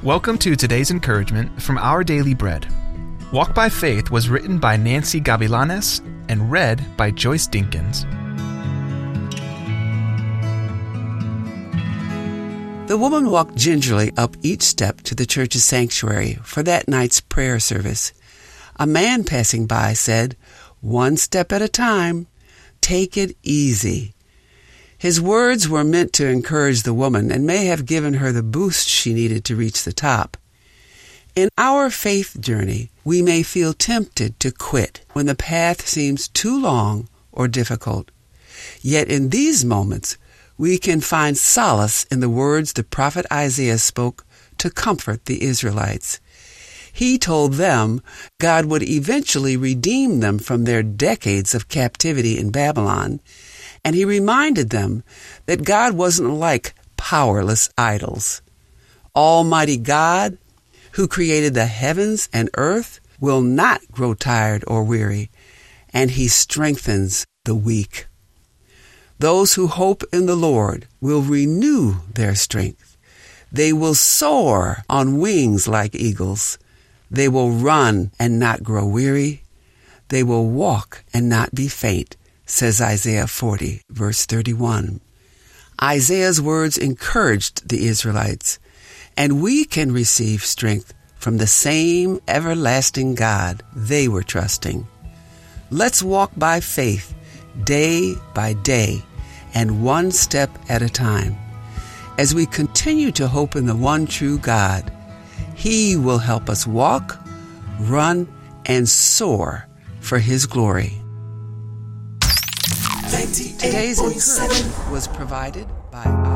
Welcome to today's encouragement from Our Daily Bread. Walk by Faith was written by Nancy Gavilanes and read by Joyce Dinkins. The woman walked gingerly up each step to the church's sanctuary for that night's prayer service. A man passing by said, "One step at a time. Take it easy." His words were meant to encourage the woman and may have given her the boost she needed to reach the top. In our faith journey, we may feel tempted to quit when the path seems too long or difficult. Yet in these moments, we can find solace in the words the prophet Isaiah spoke to comfort the Israelites. He told them God would eventually redeem them from their decades of captivity in Babylon, and he reminded them that God wasn't like powerless idols. Almighty God, who created the heavens and earth, will not grow tired or weary, and he strengthens the weak. Those who hope in the Lord will renew their strength. They will soar on wings like eagles. They will run and not grow weary. They will walk and not be faint, says Isaiah 40, verse 31. Isaiah's words encouraged the Israelites, and we can receive strength from the same everlasting God they were trusting. Let's walk by faith, day by day, and one step at a time. As we continue to hope in the one true God, He will help us walk, run, and soar for His glory. Today's encouragement was provided by